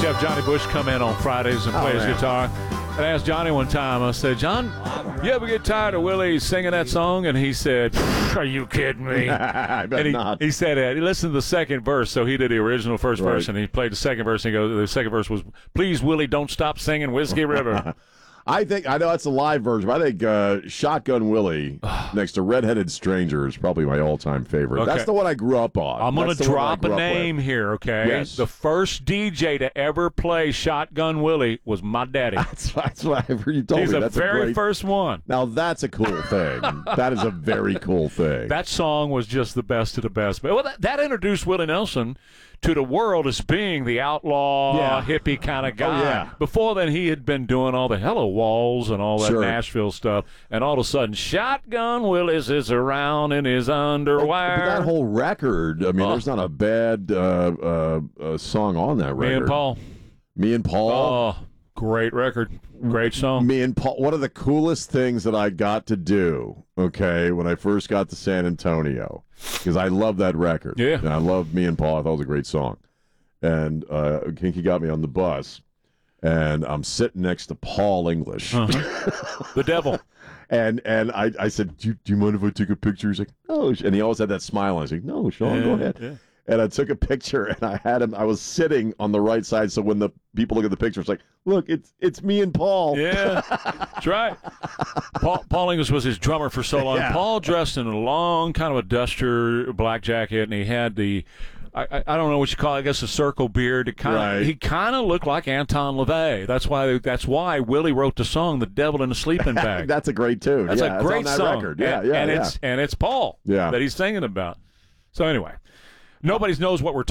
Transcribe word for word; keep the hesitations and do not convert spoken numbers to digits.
to have Johnny Bush come in on Fridays and play Oh, his man. guitar. And I asked Johnny one time, I said, John, you ever get tired of Willie singing that song? And he said, are you kidding me? I bet and he, not. he said, uh, he listened to the second verse, so he did the original first Right. verse, and he played the second verse, and he goes, the second verse was, please, Willie, don't stop singing Whiskey River. I think I know that's a live version, but I think uh, Shotgun Willie next to Redheaded Stranger is probably my all-time favorite. Okay. That's the one I grew up on. I'm going That's to the one I drop a grew up name with. here, okay? Yes. The first D J to ever play Shotgun Willie was my daddy. That's, that's what I you told He's me. the That's very a great, first one. Now that's a cool thing. That is a very cool thing. That song was just the best of the best. But well, that, that introduced Willie Nelson to the world as being the outlaw, Yeah. hippie kind of guy. Oh, yeah. Before then, he had been doing all the Hello Walls and all that Sure. Nashville stuff. And all of a sudden, Shotgun Willis is around in his underwear. But that whole record, I mean, Oh. there's not a bad uh, uh, uh, song on that record. Me and Paul. Me and Paul. Oh, great record. Great song. Me and Paul. One of the coolest things that I got to do, okay, when I first got to San Antonio, because I love that record. Yeah. And I love Me and Paul. I thought it was a great song. And uh, Kinky got me on the bus, and I'm sitting next to Paul English. Uh-huh. The devil. And and I, I said, do you, do you mind if I take a picture? He's like, no. And he always had that smile on. He's like, no, Sean, go Yeah, ahead. yeah. And I took a picture, and I had him. I was sitting on the right side, so when the people look at the picture, it's like, look, it's it's me and Paul. Yeah, that's right. Paul, Paul English was his drummer for so long. Yeah. Paul dressed in a long kind of a duster black jacket, and he had the, I, I, I don't know what you call it, I guess a circle beard. It kind of, Right. He kind of looked like Anton LaVey. That's why That's why Willie wrote the song "The Devil in a Sleeping Bag." That's a great tune. That's yeah, a great it's on that song. record. Yeah, and, yeah, and yeah. it's and it's Paul Yeah. that he's singing about. So anyway, nobody knows what we're